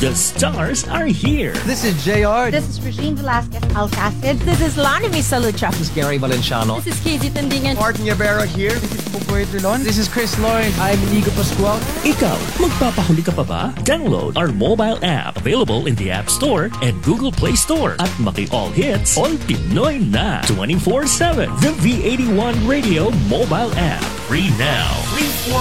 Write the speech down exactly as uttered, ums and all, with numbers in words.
The stars are here. This is J R. This is Regine Velasquez Alcacid. This is Lani Misalucha. This is Gary Valenciano. This is Casey Tandingan. Martin Yabera here. This is Pupoy Trilon. This is Chris Lauren. I'm Inigo Pascual. Ikaw, magpapahuli ka pa ba? Download our mobile app available in the App Store and Google Play Store at Maki All Hits, All Pinoy na twenty-four seven. The V eighty-one Radio mobile app. Free now. Free for